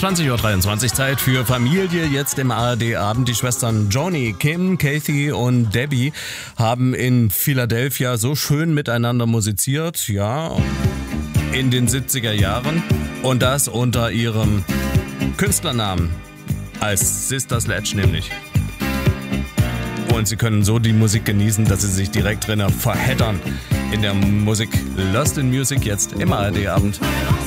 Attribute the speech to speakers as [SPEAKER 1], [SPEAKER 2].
[SPEAKER 1] 20:23 Uhr, Zeit für Familie. Jetzt im ARD-Abend. Die Schwestern Joni, Kim, Kathy und Debbie haben in Philadelphia so schön miteinander musiziert, ja, in den 70er Jahren. Und das unter ihrem Künstlernamen, als Sister Sledge nämlich. Und sie können so die Musik genießen, dass sie sich direkt drin verheddern in der Musik. Lost in Music jetzt im ARD-Abend.